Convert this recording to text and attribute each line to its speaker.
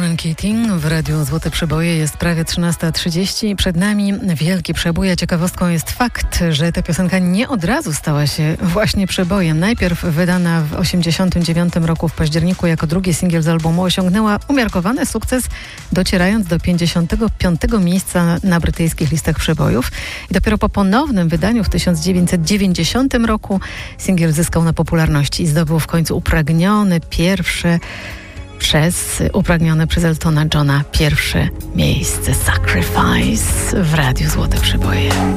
Speaker 1: Ronan Keating w Radiu Złote Przeboje. Jest prawie 13:30. Przed nami wielki przebój, a ciekawostką jest fakt, że ta piosenka nie od razu stała się właśnie przebojem. Najpierw wydana w 1989 roku w październiku jako drugi singiel z albumu, osiągnęła umiarkowany sukces, docierając do 55. miejsca na brytyjskich listach przebojów. I dopiero po ponownym wydaniu w 1990 roku singiel zyskał na popularności i zdobył w końcu upragnione przez Eltona Johna pierwsze miejsce. Sacrifice w Radiu Złote Przeboje.